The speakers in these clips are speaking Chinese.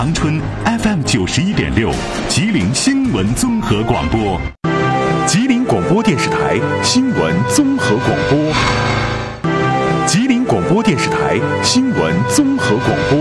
长春 FM 91.6，吉林新闻综合广播，吉林广播电视台新闻综合广播，吉林广播电视台新闻综合广播。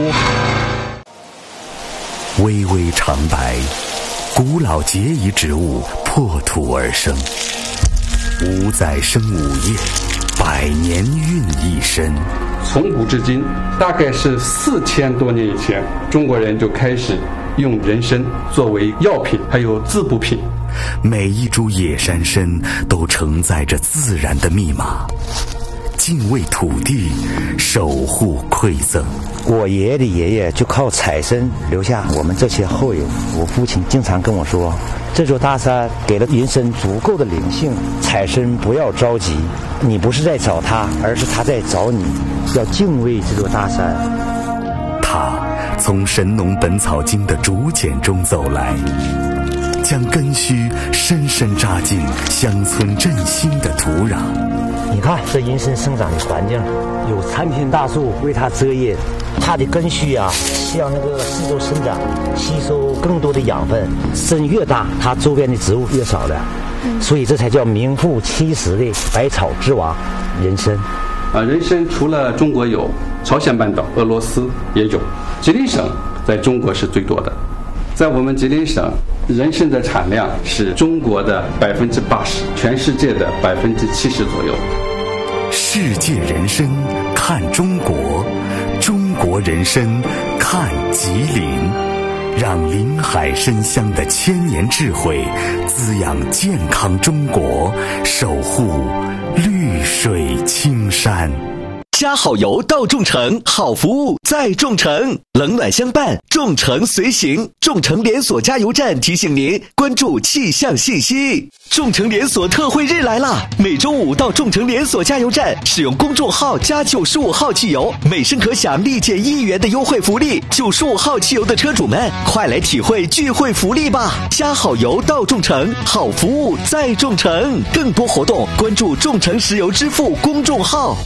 巍巍长白，古老节仪植物破土而生，五载生五叶，百年孕一身。 从古至今，大概是4000多年以前，中国人就开始用人参作为药品，还有滋补品。 每一株野山参都承载着自然的密码，敬畏土地，守护馈赠。 我爷爷的爷爷就靠采参留下我们这些后人。我父亲经常跟我说，这座大山给了人参足够的灵性，采参不要着急，你不是在找它，而是它在找你，要敬畏这座大山。 他从《神农本草经》的竹简中走来，将根须深深扎进乡村振兴的土壤。 你看这人参生长的环境，有参天大树为它遮叶，它的根须啊向那个四周伸展，吸收更多的养分。参越大，它周边的植物越少了，所以这才叫名副其实的百草之王人参。 人参除了中国有，朝鲜半岛、俄罗斯也有，吉林省在中国是最多的。在我们吉林省，人参的产量是中国的80%，全世界的70%左右。 世界人参看中国，中国人参看吉林，让林海参香的千年智慧滋养健康中国，守护绿水青山。 加好油到众诚，好服务在众诚，冷暖相伴，众诚随行。众诚连锁加油站提醒您关注气象信息。众诚连锁特惠日来了，每周五到众诚连锁加油站使用公众号加95号汽油，每升可享立减1元的优惠福利。95号汽油的车主们，快来体会聚会福利吧！加好油到众诚，好服务在众诚。更多活动关注众诚石油支付公众号。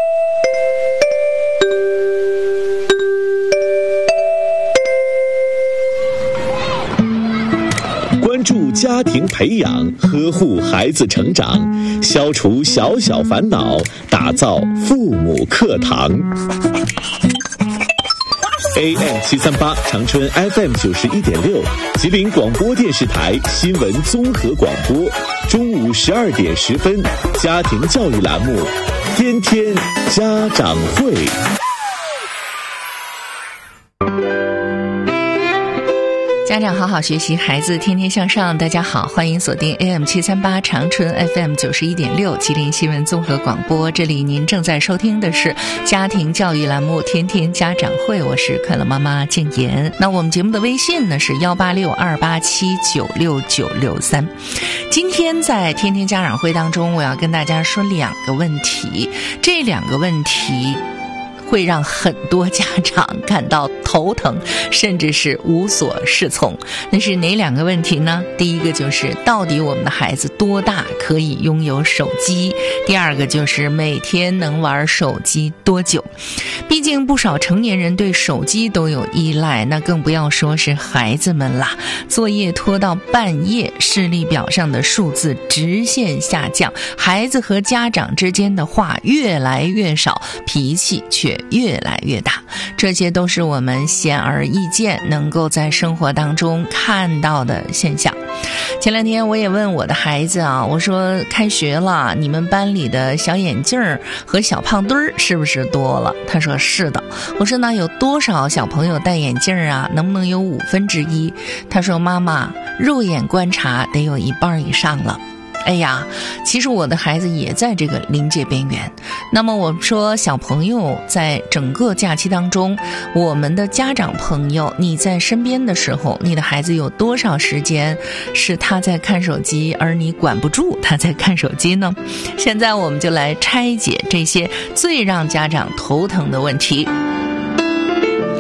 关注家庭培养，呵护孩子成长，消除小小烦恼，打造父母课堂。AM738 长春 FM 91.6，吉林广播电视台新闻综合广播，中午12点10分，家庭教育栏目，天天家长会。 家长好好学习，孩子天天向上。大家好，欢迎锁定 AM738 长春 FM 91.6吉林新闻综合广播。这里您正在收听的是家庭教育栏目天天家长会，我是快乐妈妈静言。那我们节目的微信呢是186-287-96963。今天在天天家长会当中，我要跟大家说2个问题，这2个问题会让很多家长感到头疼，甚至是无所适从。那是哪2个问题呢？第一个就是到底我们的孩子多大可以拥有手机？第2个就是每天能玩手机多久？毕竟不少成年人对手机都有依赖，那更不要说是孩子们啦。作业拖到半夜，视力表上的数字直线下降，孩子和家长之间的话越来越少，脾气却越来越大。这些都是我们显而易见能够在生活当中看到的现象。前2天我也问我的孩子啊，我说开学了，你们班里的小眼镜和小胖墩是不是多了？他说是的。我说那有多少小朋友戴眼镜啊？能不能有1/5？他说妈妈，肉眼观察得有1半以上了。哎呀，其实我的孩子也在这个临界边缘。那么我说小朋友在整个假期当中，我们的家长朋友，你在身边的时候，你的孩子有多少时间是他在看手机，而你管不住他在看手机呢？现在我们就来拆解这些最让家长头疼的问题。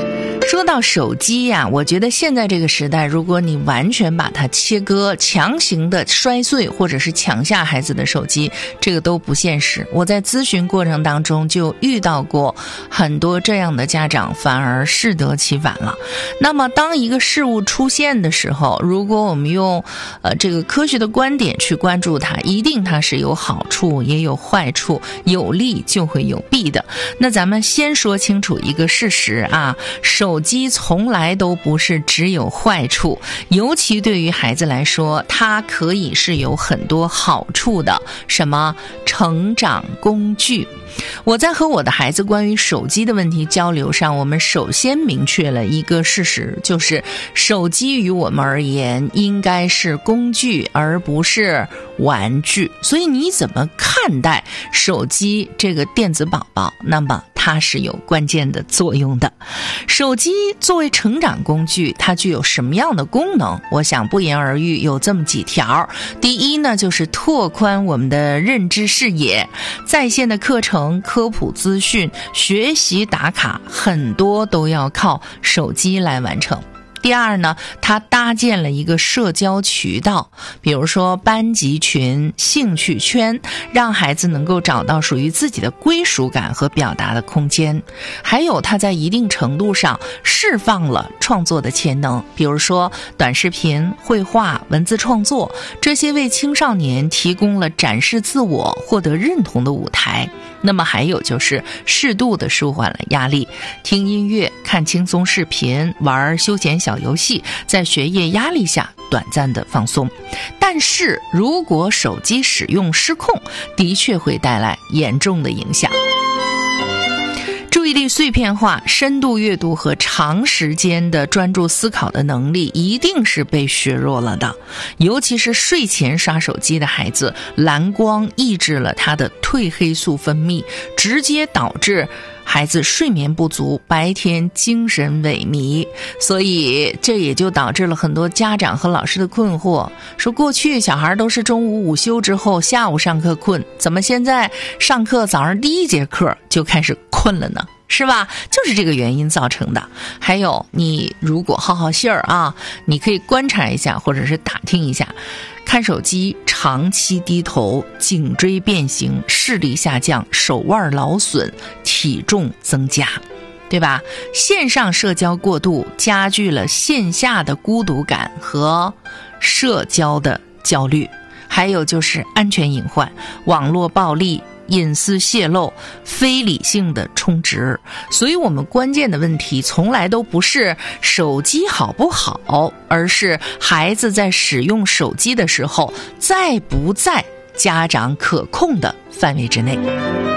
说到手机呀，我觉得现在这个时代，如果你完全把它切割，强行的摔碎或者是抢下孩子的手机，这个都不现实。我在咨询过程当中就遇到过很多这样的家长，反而适得其反了。那么当一个事物出现的时候，如果我们用这个科学的观点去关注它，一定它是有好处也有坏处，有利就会有弊的。那咱们先说清楚一个事实啊，手机从来都不是只有坏处，尤其对于孩子来说，它可以是有很多好处的。什么？成长工具。我在和我的孩子关于手机的问题交流上，我们首先明确了一个事实，就是手机于我们而言应该是工具而不是玩具。所以你怎么看待手机这个电子宝宝，那么它是有关键的作用的。手机作为成长工具，它具有什么样的功能？我想不言而喻，有这么几条。第一呢，就是拓宽我们的认知视野，在线的课程、科普资讯、学习打卡，很多都要靠手机来完成。第二呢，它搭建了一个社交渠道，比如说班级群、兴趣圈，让孩子能够找到属于自己的归属感和表达的空间。还有它在一定程度上释放了创作的潜能，比如说短视频、绘画、文字创作，这些为青少年提供了展示自我、获得认同的舞台。那么还有就是适度的舒缓了压力，听音乐、看轻松视频、玩休闲小游戏，在学业压力下短暂的放松。但是如果手机使用失控，的确会带来严重的影响。注意力碎片化、深度阅读和长时间的专注思考的能力一定是被削弱了的。尤其是睡前刷手机的孩子，蓝光抑制了他的褪黑素分泌，直接导致孩子睡眠不足，白天精神萎靡。所以这也就导致了很多家长和老师的困惑，说过去小孩都是中午午休之后下午上课困，怎么现在上课早上第一节课就开始困了呢？是吧？就是这个原因造成的。还有，你如果好信儿啊，你可以观察一下或者是打听一下，看手机长期低头，颈椎变形，视力下降，手腕劳损，体重增加，对吧？线上社交过度加剧了线下的孤独感和社交的焦虑。还有就是安全隐患，网络暴力、隐私泄露、非理性的充值。所以我们关键的问题从来都不是手机好不好，而是孩子在使用手机的时候在不在家长可控的范围之内。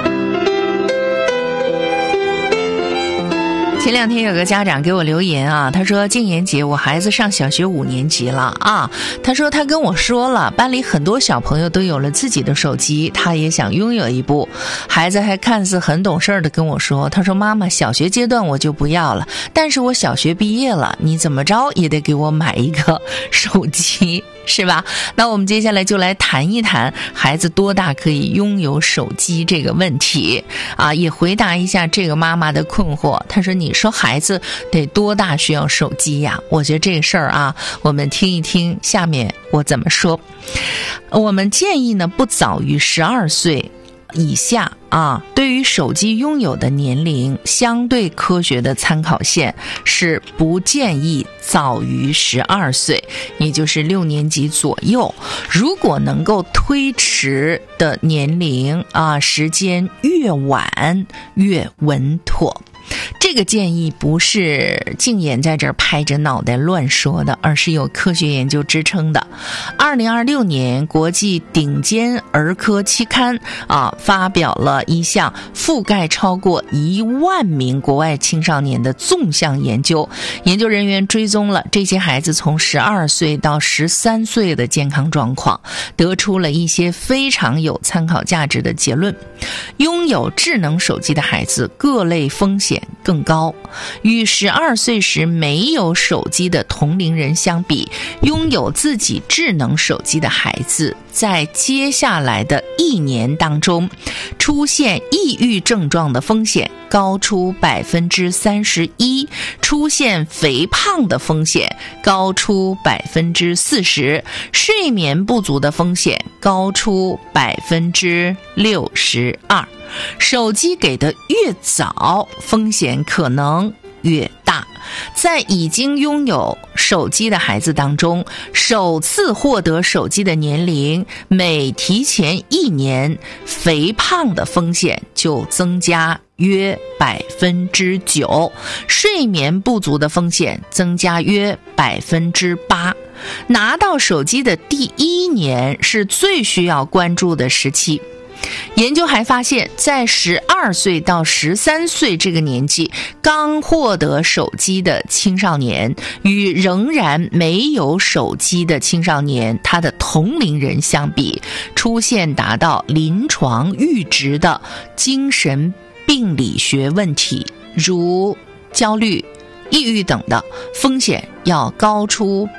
前两天有个家长给我留言啊，他说：静妍姐，我孩子上小学5年级了啊。他说他跟我说了，班里很多小朋友都有了自己的手机，他也想拥有一部。孩子还看似很懂事的跟我说，他说妈妈，小学阶段我就不要了，但是我小学毕业了，你怎么着也得给我买一个手机，是吧？那我们接下来就来谈一谈孩子多大可以拥有手机这个问题啊，也回答一下这个妈妈的困惑。她说你说孩子得多大需要手机呀？我觉得这个事儿啊，我们听一听下面我怎么说。我们建议呢，不早于12岁以下啊，对于手机拥有的年龄，相对科学的参考线是不建议早于12岁，也就是6年级左右。如果能够推迟的年龄啊，时间越晚越稳妥。这个建议不是静妍在这儿拍着脑袋乱说的，而是有科学研究支撑的。2026年国际顶尖儿科期刊发表了一项覆盖超过1万名国外青少年的纵向研究，研究人员追踪了这些孩子从12岁到13岁的健康状况，得出了一些非常有参考价值的结论。拥有智能手机的孩子各类风险更高，与12岁时没有手机的同龄人相比，拥有自己智能手机的孩子在接下来的1年当中， 出现抑郁症状的风险高出31%，出现肥胖的风险高出40%，睡眠不足的风险高出62%。手机给的越早，风险可能越大。在已经拥有手机的孩子当中，首次获得手机的年龄每提前1年，肥胖的风险就增加约9%，睡眠不足的风险增加约8%。拿到手机的第1年是最需要关注的时期。研究还发现，在12岁到13岁这个年纪刚获得手机的青少年，与仍然没有手机的青少年，他的同龄人相比，出现达到临床阈值的精神病理学问题，如焦虑、抑郁等的风险要高出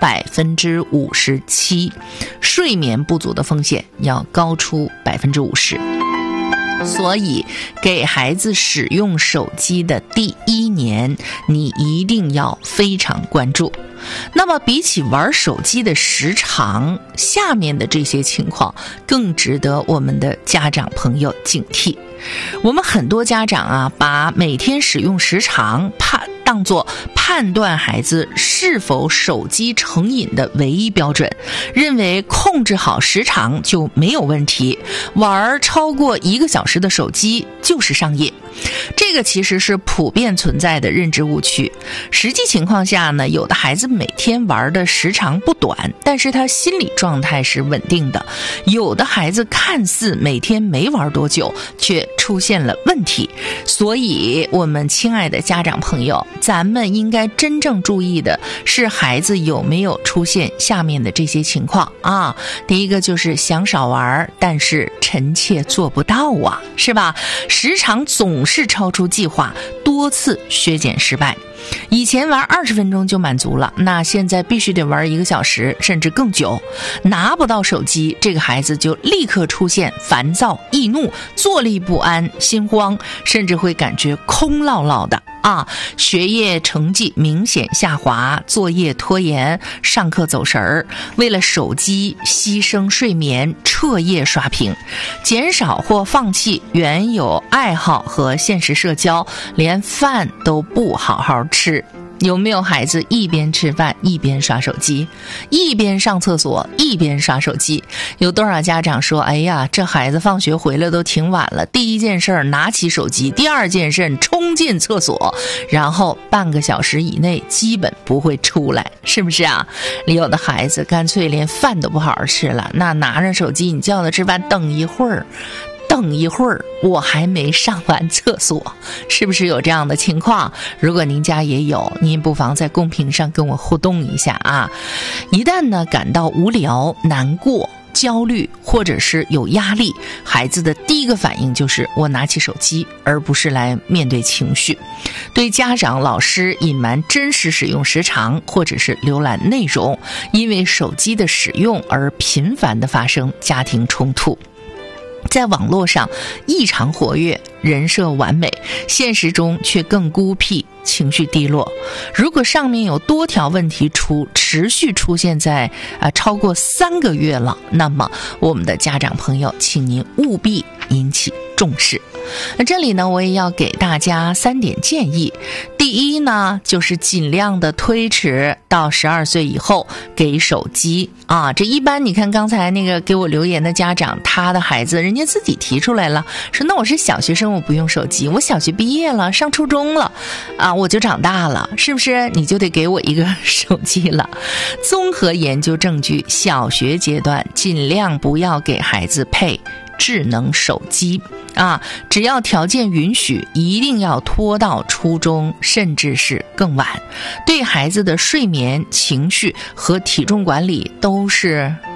57%，睡眠不足的风险要高出50%。所以给孩子使用手机的第1年，你一定要非常关注。那么比起玩手机的时长，下面的这些情况更值得我们的家长朋友警惕。我们很多家长把每天使用时长当作判断孩子是否手机成瘾的唯一标准，认为控制好时长就没有问题，玩超过1个小时的手机就是上瘾。这个其实是普遍存在的认知误区。实际情况下呢，有的孩子每天玩的时长不短，但是他心理状态是稳定的；有的孩子看似每天没玩多久，却出现了问题。所以我们亲爱的家长朋友，咱们应该真正注意的是孩子有没有出现下面的这些情况啊。第一个就是想少玩，但是臣妾做不到啊，是吧？时长总是超出计划，多次削减失败。以前玩20分钟就满足了，那现在必须得玩1个小时甚至更久。拿不到手机，这个孩子就立刻出现烦躁、易怒、坐立不安、心慌，甚至会感觉空落落的学业成绩明显下滑，作业拖延，上课走神儿，为了手机牺牲睡眠，彻夜刷屏，减少或放弃原有爱好和现实社交，连饭都不好好吃。有没有孩子一边吃饭一边刷手机，一边上厕所一边刷手机？有多少家长说，哎呀，这孩子放学回来都挺晚了，第一件事拿起手机，第二件事冲进厕所，然后半个小时以内基本不会出来，是不是啊？有的孩子干脆连饭都不好好吃了，那拿着手机，你叫他吃饭，等一会儿我还没上完厕所，是不是有这样的情况？如果您家也有，您不妨在公屏上跟我互动一下啊。一旦呢感到无聊、难过、焦虑或者是有压力，孩子的第一个反应就是我拿起手机，而不是来面对情绪。对家长、老师隐瞒真实使用时长或者是浏览内容，因为手机的使用而频繁的发生家庭冲突。在网络上异常活跃，人设完美，现实中却更孤僻，情绪低落。如果上面有多条问题持续出现在超过3个月了，那么我们的家长朋友，请您务必引起重视。那这里呢，我也要给大家3点建议。第一呢，就是尽量的推迟到12岁以后给手机这一般你看刚才那个给我留言的家长，他的孩子人家自己提出来了，说那我是小学生，我不用手机，我小学毕业了，上初中了我就长大了，是不是你就得给我一个手机了？综合研究证据，小学阶段尽量不要给孩子配智能手机只要条件允许，一定要拖到初中甚至是更晚，对孩子的睡眠、情绪和体重管理都是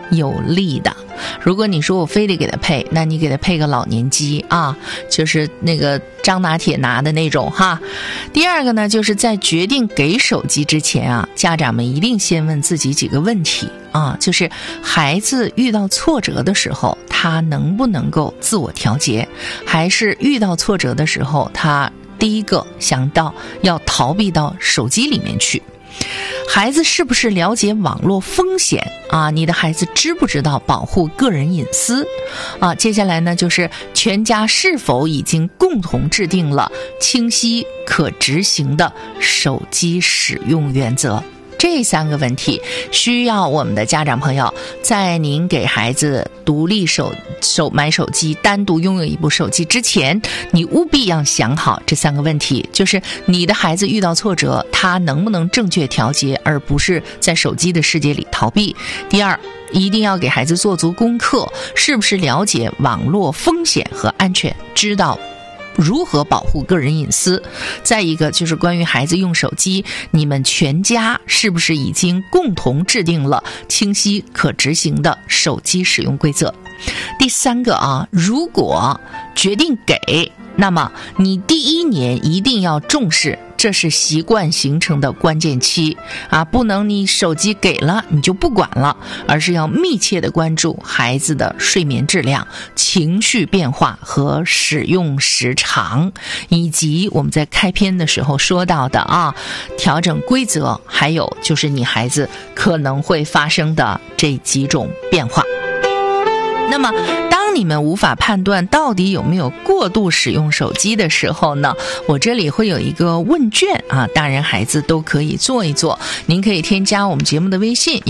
有利的。如果你说我非得给他配，那你给他配个老年机啊，就是那个张拿铁拿的那种哈。第二个呢，就是在决定给手机之前啊，家长们一定先问自己几个问题啊，就是孩子遇到挫折的时候，他能不能够自我调节，还是遇到挫折的时候，他第一个想到要逃避到手机里面去。孩子是不是了解网络风险啊？你的孩子知不知道保护个人隐私啊？接下来呢，就是全家是否已经共同制定了清晰可执行的手机使用原则。这3个问题需要我们的家长朋友在您给孩子独立买手机，单独拥有一部手机之前，你务必要想好这3个问题，就是你的孩子遇到挫折，他能不能正确调节，而不是在手机的世界里逃避。第二，一定要给孩子做足功课，是不是了解网络风险和安全，知道如何保护个人隐私。再一个就是关于孩子用手机，你们全家是不是已经共同制定了清晰可执行的手机使用规则。第3个啊，如果决定给，那么你第1年一定要重视，这是习惯形成的关键期啊，不能你手机给了你就不管了，而是要密切的关注孩子的睡眠质量、情绪变化和使用时长，以及我们在开篇的时候说到的啊，调整规则，还有就是你孩子可能会发生的这几种变化。那么当你们无法判断到底有没有过度使用手机的时候呢，我这里会有一个问卷啊，大人孩子都可以做一做。您可以添加我们节目的微信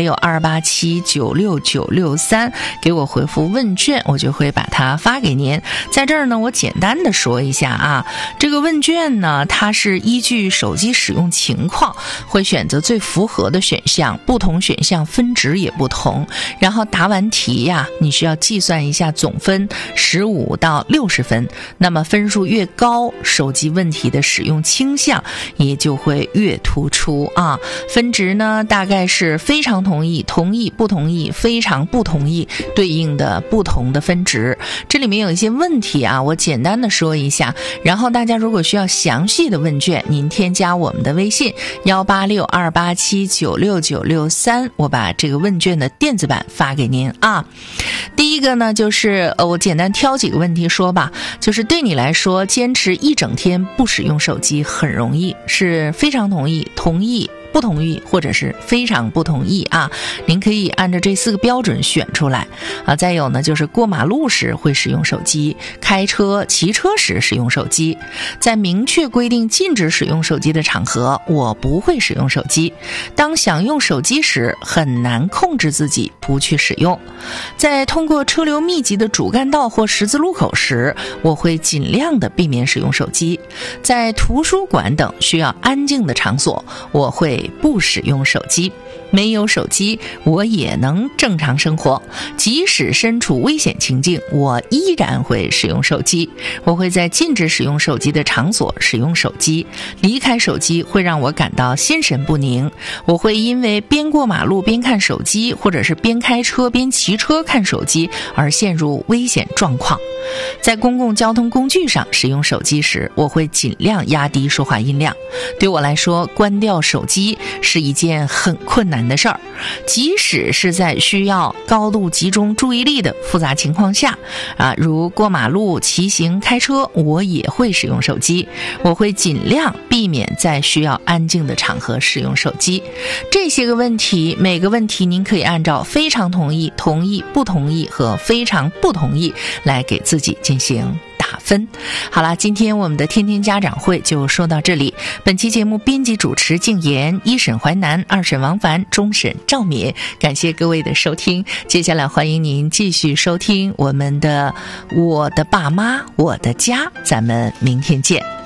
186-287-96963，给我回复问卷，我就会把它发给您。在这儿呢，我简单的说一下啊，这个问卷呢，它是依据手机使用情况会选择最符合的选项，不同选项分值也不同，然后答完题呀，你需要计算一下总分15到60分，那么分数越高，手机问题的使用倾向也就会越突出啊。分值呢，大概是非常同意、同意、不同意、非常不同意，对应的不同的分值。这里面有一些问题啊，我简单的说一下，然后大家如果需要详细的问卷，您添加我们的微信186-287-96963，我把这个问卷的电子版发给您啊。第一个呢，就是我简单挑几个问题说吧，就是对你来说，坚持1整天不使用手机很容易，是非常同意、同意、不同意或者是非常不同意啊，您可以按照这4个标准选出来啊。再有呢，就是过马路时会使用手机，开车、骑车时使用手机，在明确规定禁止使用手机的场合，我不会使用手机。当想用手机时，很难控制自己不去使用。在通过车流密集的主干道或十字路口时，我会尽量的避免使用手机。在图书馆等需要安静的场所，我会不使用手机。没有手机，我也能正常生活。即使身处危险情境，我依然会使用手机。我会在禁止使用手机的场所使用手机。离开手机会让我感到心神不宁。我会因为边过马路边看手机，或者是边开车边骑车看手机而陷入危险状况。在公共交通工具上使用手机时，我会尽量压低说话音量。对我来说，关掉手机是一件很困难的事儿，即使是在需要高度集中注意力的复杂情况下啊，如过马路、骑行、开车，我也会使用手机。我会尽量避免在需要安静的场合使用手机。这些个问题，每个问题您可以按照非常同意、同意、不同意和非常不同意来给自己进行打分。好了，今天我们的天天家长会就说到这里。本期节目编辑主持静言，一审淮南，二审王凡，终审赵敏。感谢各位的收听，接下来欢迎您继续收听我们的我的爸妈我的家，咱们明天见。